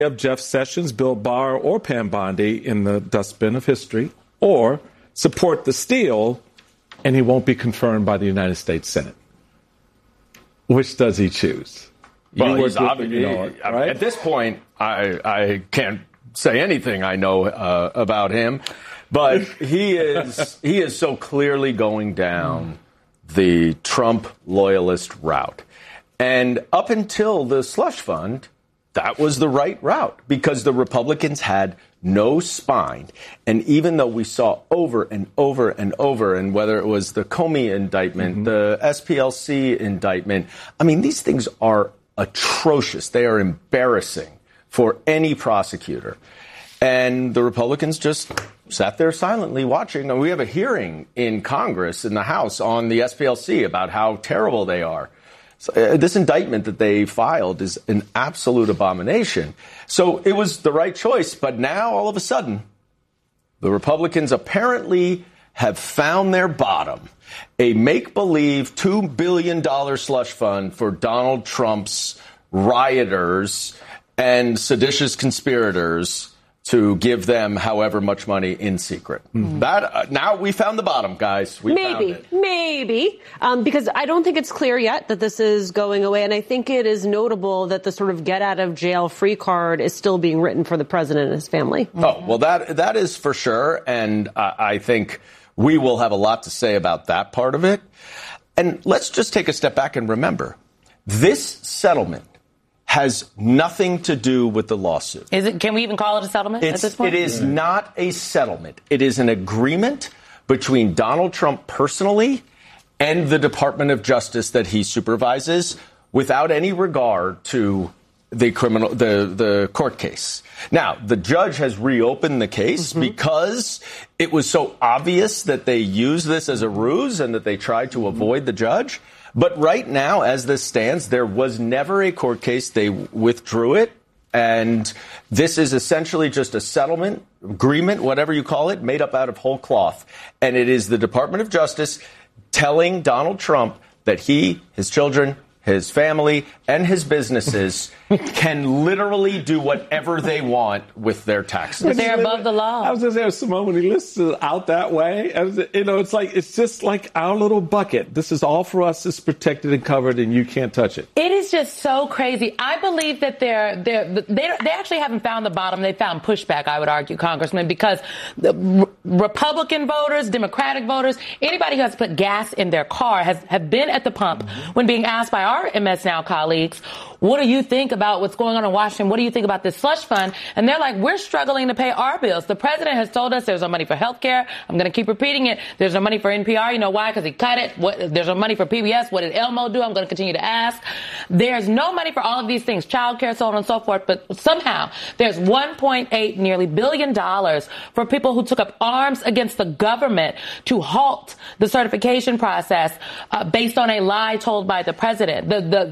of Jeff Sessions, Bill Barr, or Pam Bondi in the dustbin of history, or support the steal, and he won't be confirmed by the United States Senate. Which does he choose? Well, right? At this point, I can't say anything I know about him, but he is so clearly going down the Trump loyalist route. And up until the slush fund, that was the right route because the Republicans had no spine. And even though we saw over and over and over, and whether it was the Comey indictment, the SPLC indictment, I mean, these things are atrocious. They are embarrassing for any prosecutor. And the Republicans just sat there silently watching. And we have a hearing in Congress, in the House, on the SPLC about how terrible they are. So, this indictment that they filed is an absolute abomination. So it was the right choice. But now, all of a sudden, the Republicans apparently have found their bottom. A make-believe $2 billion slush fund for Donald Trump's rioters and seditious conspirators to give them however much money in secret. That now we found the bottom, guys. Maybe. Because I don't think it's clear yet that this is going away. And I think it is notable that the sort of get out of jail free card is still being written for the president and his family. Oh, well, that is for sure. And I think we will have a lot to say about that part of it. And let's just take a step back and remember, this settlement has nothing to do with the lawsuit. Can we even call it a settlement at this point? It is not a settlement. It is an agreement between Donald Trump personally and the Department of Justice that he supervises without any regard to the court case. Now, the judge has reopened the case because it was so obvious that they used this as a ruse and that they tried to avoid the judge. But right now, as this stands, there was never a court case. They withdrew it. And this is essentially just a settlement, agreement, whatever you call it, made up out of whole cloth. And it is the Department of Justice telling Donald Trump that he, his children, his family, and his businesses can literally do whatever they want with their taxes. But they're above the law. I was going to say, Simone, when he lists it out that way, it's just like our little bucket. This is all for us. It's protected and covered, and you can't touch it. It is just so crazy. I believe that they actually haven't found the bottom. They found pushback, I would argue, Congressman, because the Republican voters, Democratic voters, anybody who has put gas in their car have been at the pump when being asked by our MS Now colleagues, what do you think about what's going on in Washington? What do you think about this slush fund? And they're like, we're struggling to pay our bills. The president has told us there's no money for health care. I'm going to keep repeating it. There's no money for NPR. You know why? Because he cut it. There's no money for PBS. What did Elmo do? I'm going to continue to ask. There's no money for all of these things, child care, so on and so forth. But somehow there's $1.8 nearly billion for people who took up arms against the government to halt the certification process based on a lie told by the president.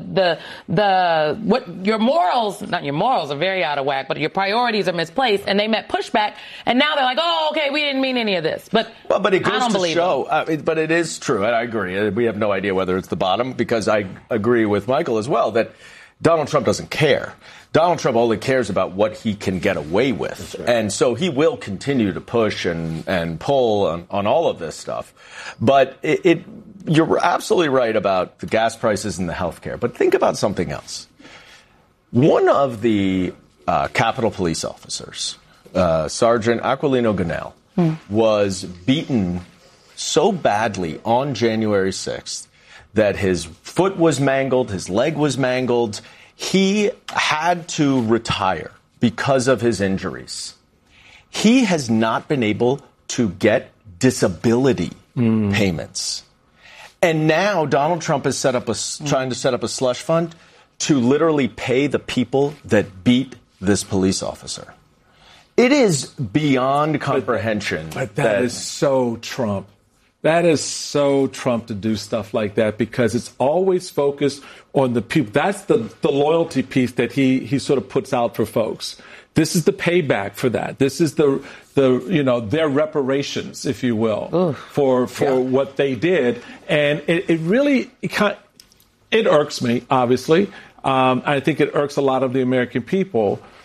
Your morals are very out of whack, but your priorities are misplaced, and they met pushback, and now they're like, oh, okay, we didn't mean any of this. But it goes to show, but it is true, and I agree. We have no idea whether it's the bottom, because I agree with Michael as well that Donald Trump doesn't care. Donald Trump only cares about what he can get away with. Right. And so he will continue to push and pull on all of this stuff. But you're absolutely right about the gas prices and the health care. But think about something else. One of the Capitol Police officers, Sergeant Aquilino Gonell, was beaten so badly on January 6th that his foot was mangled, his leg was mangled. He had to retire because of his injuries. He has not been able to get disability payments. And now Donald Trump is trying to set up a slush fund to literally pay the people that beat this police officer. It is beyond comprehension. But that is so Trump. That is so Trump to do stuff like that, because it's always focused on the people. That's the loyalty piece that he sort of puts out for folks. This is the payback for that. This is their reparations, if you will, for what they did. And it really irks me, obviously. I think it irks a lot of the American people.